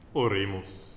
Oremus.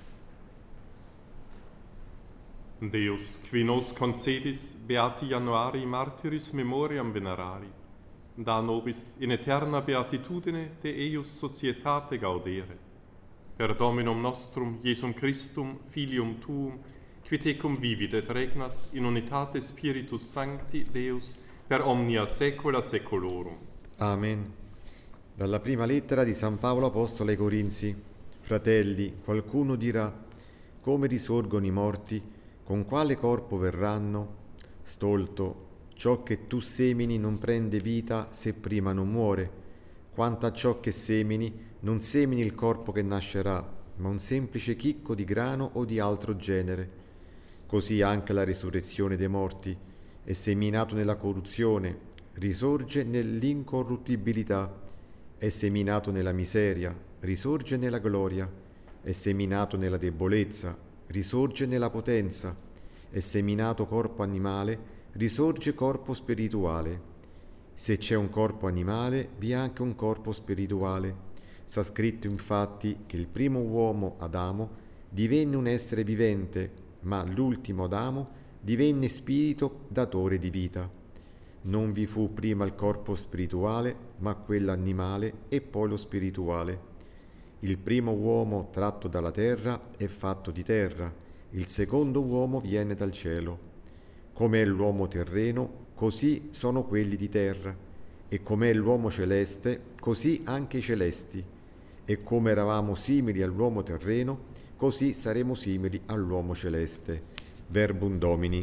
Deus, qui nos concedis beati Januari martyris memoriam venerari, da nobis in eterna beatitudine de eius societate gaudere. Per Dominum nostrum, Iesum Christum, Filium Tuum, qui tecum vivit et regnat in unitate Spiritus Sancti Deus, per omnia saecula saeculorum. Amen. Dalla prima lettera di San Paolo Apostolo ai Corinzi. Fratelli, qualcuno dirà: come risorgono i morti? Con quale corpo verranno? Stolto, ciò che tu semini non prende vita se prima non muore. Quanto a ciò che semini, non semini il corpo che nascerà, ma un semplice chicco di grano o di altro genere. Così anche la risurrezione dei morti è seminato nella corruzione, risorge nell'incorruttibilità, è seminato nella miseria, risorge nella gloria, è seminato nella debolezza, risorge nella potenza, è seminato corpo animale, risorge corpo spirituale. Se c'è un corpo animale, vi è anche un corpo spirituale. Sta scritto infatti che il primo uomo, Adamo, divenne un essere vivente, ma l'ultimo Adamo divenne spirito datore di vita. Non vi fu prima il corpo spirituale, ma quello animale e poi lo spirituale. Il primo uomo tratto dalla terra è fatto di terra, il secondo uomo viene dal cielo. Come è l'uomo terreno, così sono quelli di terra, e come è l'uomo celeste, così anche i celesti. E come eravamo simili all'uomo terreno, così saremo simili all'uomo celeste. Verbum Domini.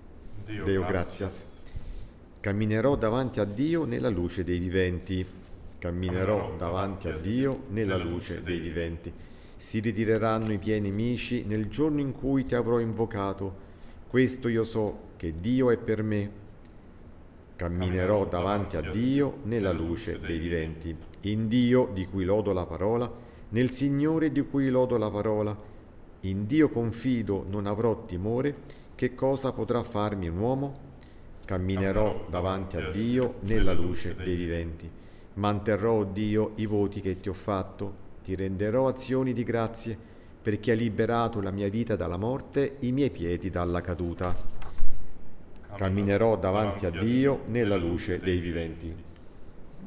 Deo gratias. Camminerò davanti a Dio nella luce dei viventi. Camminerò davanti a Dio nella luce dei viventi. Si ritireranno i miei nemici nel giorno in cui ti avrò invocato. Questo io so, che Dio è per me. Camminerò davanti a Dio nella luce dei viventi. In Dio, di cui lodo la parola, nel Signore, di cui lodo la parola. In Dio confido, non avrò timore. Che cosa potrà farmi un uomo? Camminerò davanti a Dio nella luce dei viventi. Manterrò, o Dio, i voti che ti ho fatto. Ti renderò azioni di grazie, perché hai liberato la mia vita dalla morte, i miei piedi dalla caduta. Camminerò davanti a Dio nella luce dei viventi.